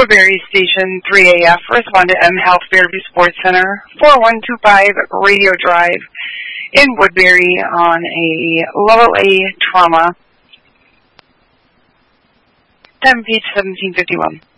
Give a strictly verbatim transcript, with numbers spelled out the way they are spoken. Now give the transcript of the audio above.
Woodbury Station three A F, respond to M Health Fairview Sports Center, four one two five Radio Drive in Woodbury on a level A trauma. Time page seventeen fifty-one.